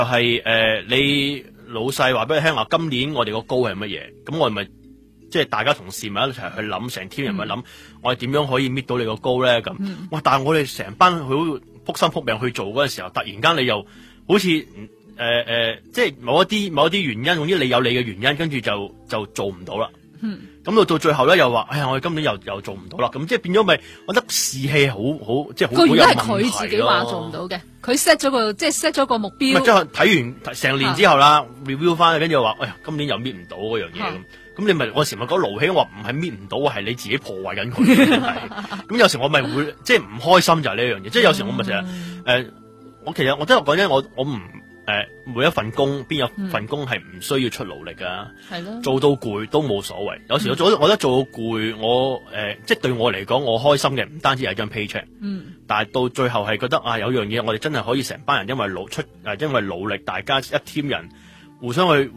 係你老細話俾你聽話，今年我哋個高係乜嘢？咁我咪即係大家同事咪一齊去諗，成 team 人咪諗，我哋點樣可以搣到你個高咧？咁哇！但係我哋成班好撲心撲命去做嗰陣時候，突然間你又好似即係某一啲原因，總之你有你嘅原因，跟住就做唔到啦。咁到最後咧，又話哎呀，我哋今年又做唔到啦。咁即係變咗咪，我覺得士氣好即係好有問題咯。個原因係佢自己話做唔到嘅，佢 set 咗個目標。 即係睇完成年之後啦，review 翻，跟住又話哎呀，今年又搣唔到嗰樣嘢咁你咪我時咪講勞氣，話唔係搣唔到，係你自己破壞緊佢。咁有時我咪會即係唔開心就係呢樣嘢，即係有時我咪成日我其實我真係講真，我唔每一份工邊有份工係唔需要出勞力噶，做到攰都冇所謂。有時我覺得做到攰，我即係對我嚟講，我開心嘅唔單止係張 paycheck，但係到最後係覺得啊，有樣嘢我哋真係可以成班人因為努力，大家一 team 人互相去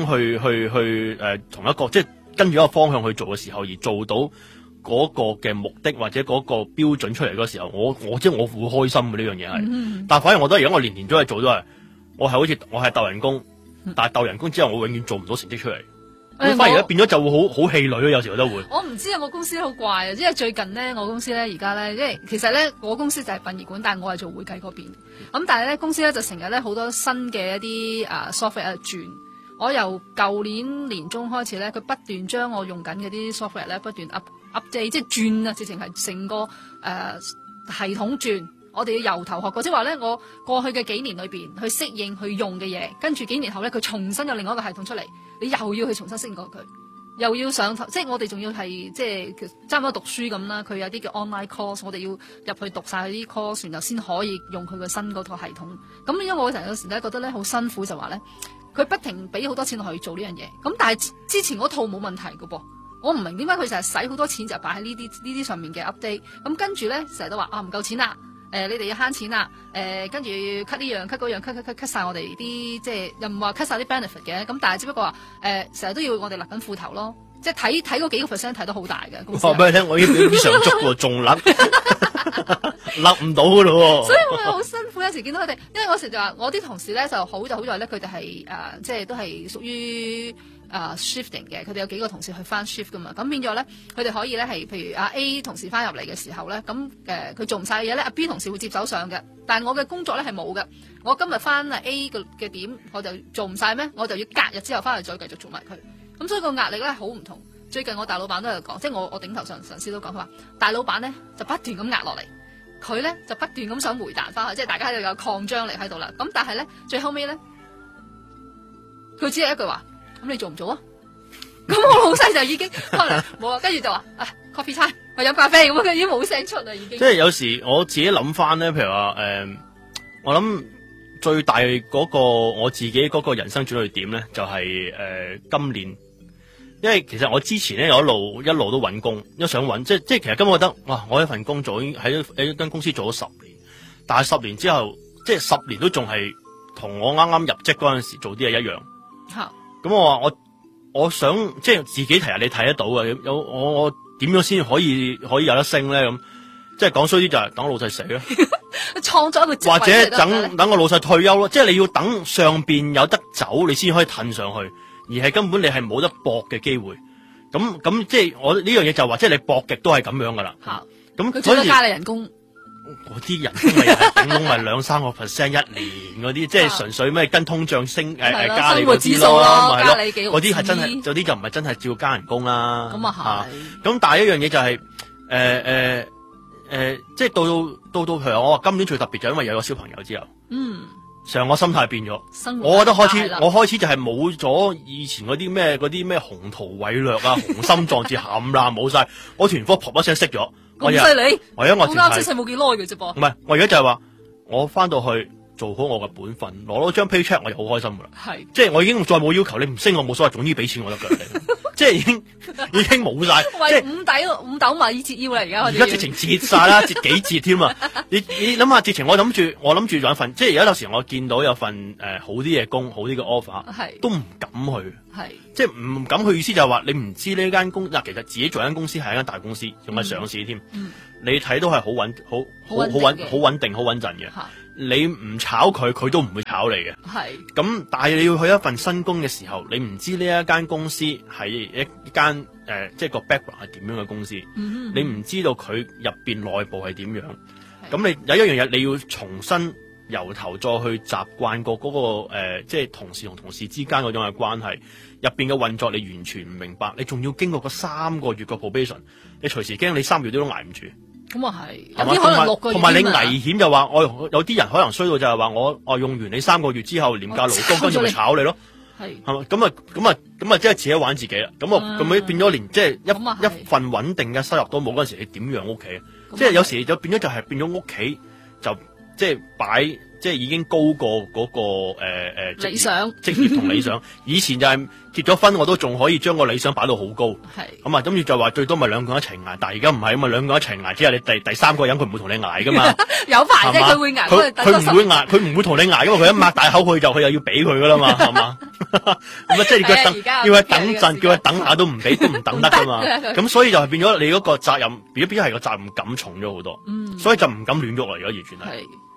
同一個即係跟住一個方向去做嘅時候，而做到嗰個嘅目的或者嗰個標準出嚟嗰時候，我即係我會開心嘅呢樣嘢係。但係反而我覺得而家我年都係做咗係。我係鬥人工，但係鬥人工之後，我永遠做唔到成績出嚟。咁反而變咗就會好氣餒咯，有時我都會。 我唔知啊，我公司好怪啊，因為最近咧，我公司咧而家咧，因為其實咧，我公司就係殯儀館，但係我係做會計嗰邊。咁但係咧，公司咧就成日咧好多新嘅一啲software 轉。我由舊年年中開始咧，佢不斷將我用緊嗰啲 software 咧不斷 update， 即係轉啊，直情係成個系統轉。我哋要由頭學過，即係話咧，我過去嘅幾年裏邊去適應去用嘅嘢，跟住幾年後咧，佢重新有另外一個系統出嚟，你又要去重新適應過佢，又要上頭，即係我哋仲要係即係差唔多讀書咁啦。佢有啲叫 online course， 我哋要入去讀晒佢啲 course， 然後先可以用佢個新嗰套系統。咁因為我成日有時咧覺得咧好辛苦，就話咧佢不停俾好多錢落去做呢樣嘢，咁但係之前嗰套冇問題㗎噃。我唔明點解佢成日使好多錢就擺喺呢啲上面嘅 update， 咁跟住咧成日都話唔夠錢啦。你哋要慳錢啦，跟住 cut 呢樣 cut 嗰樣 cut 晒我哋啲即係又唔話 cut 晒啲 benefit 嘅，咁但係只不過話成日都要我哋勒緊褲頭咯，即係睇嗰幾個 percent 睇得好大嘅。 話俾你聽，我已經表面上足喎，仲勒唔到噶咯。 所以我好辛苦，有時見到佢哋，因為嗰時就話我啲同事咧就好在咧，佢哋係即係都係屬於shifting 嘅，佢哋有幾個同事去翻 shift 噶嘛，咁變咗咧，佢哋可以咧係譬如阿 A 同事翻入嚟嘅時候咧，咁佢做唔晒嘅嘢咧，阿 B 同事會接手上嘅，但係我嘅工作咧係冇嘅，我今日翻A 嘅點，我就做唔晒咩，我就要隔日之後翻嚟再繼續做埋佢，咁所以個壓力咧好唔同。最近我大老闆都有講，即係我頂頭上司都講，佢話大老闆咧就不斷咁壓落嚟，佢咧就不斷咁想回彈翻去，即係大家喺度有擴張力喺度啦。咁但係咧最後尾咧，佢只係一句話。咁你做唔做啊？咁我老細就已經冇啊，跟住就話coffee time， 我飲咖啡咁，佢已經冇聲出啦，已經。即係有時我自己諗翻咧，譬如話我諗最大嗰個我自己嗰個人生轉捩點咧，就係今年，因為其實我之前咧有一路都揾工，一想揾，即係其實根本覺得哇，我一份工做已經喺一間公司做咗10年，但係10年之後，即係10年都仲係同我啱啱入職嗰陣時做啲嘢一樣。咁我話我想即係自己其實你睇得到嘅，我點樣先可以有得升咧？咁即係講衰啲就係等老細死咯， 創作一個或者等個老細退休咯。即係你要等上邊有得走，你先可以褪上去，而係根本你係冇得搏嘅機會。咁即係我呢樣嘢就話，即係你搏極都係咁樣噶啦。 咁佢最多加你人工。 嗰啲人工咪頂籠咪2-3% 一年嗰啲，即係純粹咩跟通脹升加你嗰啲咯，咪係咯？嗰啲係真係，嗰啲就唔係真係照加人工啦。咁啊係。咁但係一樣嘢就係即係到譬如我話今年最特別就因為有個小朋友之後，成個心態變咗。我覺得我開始就係冇咗以前嗰啲咩鴻圖偉略啊、雄心壯志冚啦冇晒，我團科噗一聲熄咗。 咁犀利！ 我啱識細冇幾耐嘅啫噃。 唔係，我而家就係話，我翻到去做好我嘅本分，攞到張 paycheck， 我就好開心噶啦。係，即係我已經再冇要求，你唔升我冇所謂，總之俾錢我得㗎。即係已經冇晒。 喂，五斗米折腰啦，而家直情折晒啦，折幾折添啊！你諗下，直情我諗住有一份，即係而家有時我見到有份好啲嘅工，好啲嘅 offer， 都唔敢去。係，即係唔敢去，意思就係話你唔知呢間公，其實自己做間公司係一間大公司，仲係上市添。你睇到係好穩定、好穩陣嘅。 你唔炒佢，佢都唔會炒你嘅。 係咁但係你要去一份新工嘅時候，你唔知呢一間公司係一間即係個 background 係點樣嘅公司，你唔知道佢入邊內部係點樣。咁你有一樣嘢你要重新由頭再去習慣過嗰個即係同事同同事之間嗰種嘅關係，入邊嘅運作你完全唔明白，你仲要經過嗰3個月嘅 probation， 你隨時驚你3個月都捱唔住。 咁啊係，有啲可能6個月同埋你危險就話，有啲人可能衰到就係話我用完你3個月之後廉價勞工，跟住咪炒你咯。係嘛？咁啊，即係自己玩自己啦。咁樣變咗連即係一份穩定嘅收入都冇嗰陣時，你點養屋企？即係有時就變咗就係變咗屋企就即係擺即係已經高過嗰個理想職業同理想。以前就係結咗婚我都仲可以將個理想擺到好高。係咁啊，跟住就話最多咪2個人一齊捱，但係而家唔係啊嘛，2個人一齊捱之後，你第3個人佢唔會同你捱噶嘛。有排啫，佢會捱，佢唔會捱，佢唔會同你捱噶嘛。佢一擘大口佢又要俾佢噶啦嘛，係嘛？咁啊，即係叫佢等陣，叫佢等下都唔俾，都唔等得噶嘛。咁所以就係變咗你嗰個責任，變咗係個責任感重咗好多。所以就唔敢亂喐啦，而家完全係。